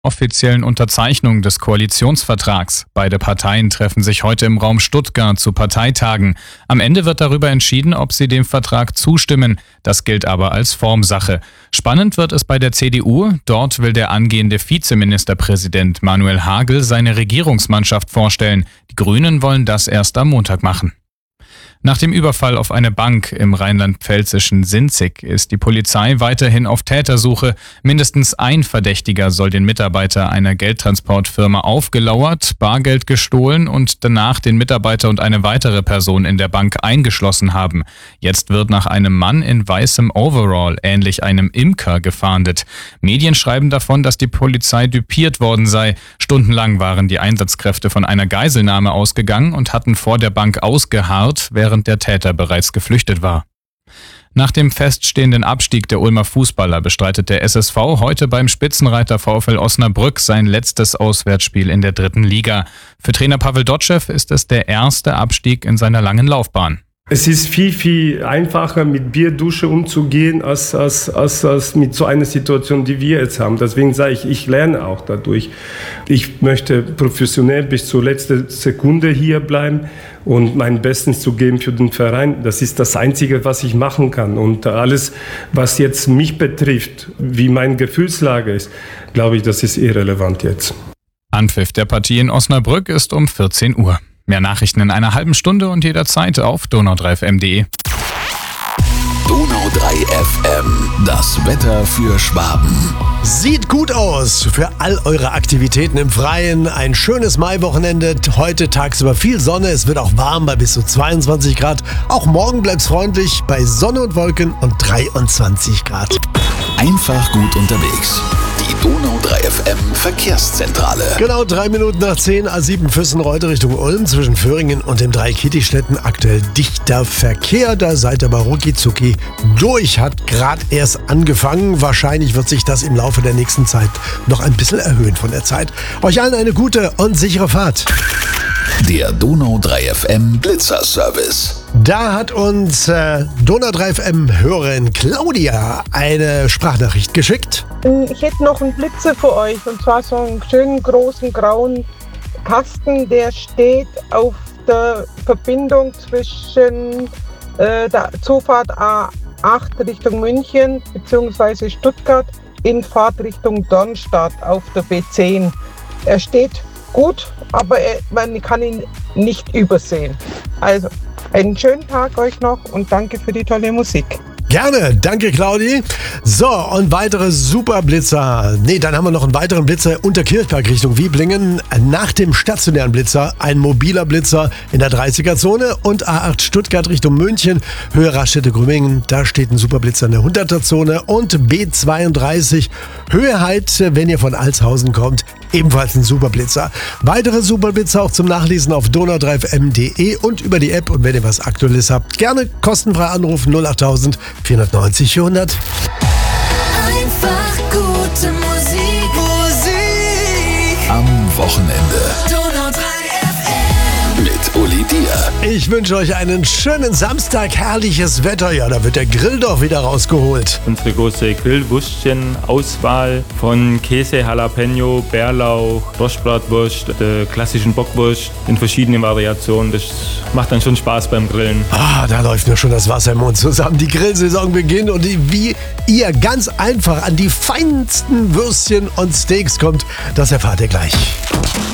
Offiziellen Unterzeichnung des Koalitionsvertrags. Beide Parteien treffen sich heute im Raum Stuttgart zu Parteitagen. Am Ende wird darüber entschieden, ob sie dem Vertrag zustimmen. Das gilt aber als Formsache. Spannend wird es bei der CDU. Dort will der angehende Vizeministerpräsident Manuel Hagel seine Regierungsmannschaft vorstellen. Die Grünen wollen das erst am Montag machen. Nach dem Überfall auf eine Bank im rheinland-pfälzischen Sinzig ist die Polizei weiterhin auf Tätersuche. Mindestens ein Verdächtiger soll den Mitarbeiter einer Geldtransportfirma aufgelauert, Bargeld gestohlen und danach den Mitarbeiter und eine weitere Person in der Bank eingeschlossen haben. Jetzt wird nach einem Mann in weißem Overall, ähnlich einem Imker, gefahndet. Medien schreiben davon, dass die Polizei düpiert worden sei. Stundenlang waren die Einsatzkräfte von einer Geiselnahme ausgegangen und hatten vor der Bank ausgeharrt, während der Täter bereits geflüchtet war. Nach dem feststehenden Abstieg der Ulmer Fußballer bestreitet der SSV heute beim Spitzenreiter VfL Osnabrück sein letztes Auswärtsspiel in der 3. Liga. Für Trainer Pavel Dotschew ist es der erste Abstieg in seiner langen Laufbahn. Es ist viel einfacher, mit Bierdusche umzugehen, als mit so einer Situation, die wir jetzt haben. Deswegen sage ich lerne auch dadurch. Ich möchte professionell bis zur letzten Sekunde hier bleiben und mein Bestes zu geben für den Verein. Das ist das Einzige, was ich machen kann. Und alles, was jetzt mich betrifft, wie meine Gefühlslage ist, glaube ich, das ist irrelevant jetzt. Anpfiff der Partie in Osnabrück ist um 14 Uhr. Mehr Nachrichten in einer halben Stunde und jederzeit auf donau3fm.de. Donau 3 FM, das Wetter für Schwaben. Sieht gut aus für all eure Aktivitäten im Freien. Ein schönes Maiwochenende. Heute tagsüber viel Sonne. Es wird auch warm bei bis zu 22 Grad. Auch morgen bleibt's freundlich bei Sonne und Wolken und 23 Grad. Einfach gut unterwegs. Die Donau 3 FM Verkehrszentrale. Genau 3 Minuten nach 10, A7 Füssen-Reute Richtung Ulm zwischen Föhringen und dem Dreikittichstätten. Aktuell dichter Verkehr. Da seid ihr aber rucki-zucki durch. Hat gerade erst angefangen. Wahrscheinlich wird sich das im Laufe der nächsten Zeit noch ein bisschen erhöhen von der Zeit. Euch allen eine gute und sichere Fahrt. Der Donau 3 FM Blitzer-Service. Da hat uns Donau 3 FM-Hörerin Claudia eine Sprachnachricht geschickt. Ich hätte noch einen Blitzer für euch, und zwar so einen schönen großen grauen Kasten, der steht auf der Verbindung zwischen der Zufahrt A8 Richtung München bzw. Stuttgart in Fahrtrichtung Dornstadt auf der B10. Er steht gut, aber man kann ihn nicht übersehen. Also einen schönen Tag euch noch und danke für die tolle Musik. Gerne, danke Claudi. So, und weitere Superblitzer. Dann haben wir noch einen weiteren Blitzer Unterkirchberg Richtung Wieblingen. Nach dem stationären Blitzer ein mobiler Blitzer in der 30er-Zone und A8 Stuttgart Richtung München, Höhe Raststätte-Grümingen. Da steht ein Superblitzer in der 100er-Zone und B32 Höhe Heid, wenn ihr von Altshausen kommt, ebenfalls ein Superblitzer. Weitere Superblitzer auch zum Nachlesen auf donau3fm.de und über die App. Und wenn ihr was Aktuelles habt, gerne kostenfrei anrufen 08000 490 400. Einfach gute Musik. Am Wochenende. Donau 3 FM. Mit Uli Dier. Ich wünsche euch einen schönen Samstag, herrliches Wetter. Ja, da wird der Grill doch wieder rausgeholt. Unsere große Grillwürstchen-Auswahl von Käse, Jalapeno, Bärlauch, Rostbratwurst, der klassischen Bockwurst in verschiedenen Variationen. Das macht dann schon Spaß beim Grillen. Da läuft mir schon das Wasser im Mund zusammen. Die Grillsaison beginnt und wie ihr ganz einfach an die feinsten Würstchen und Steaks kommt, das erfahrt ihr gleich.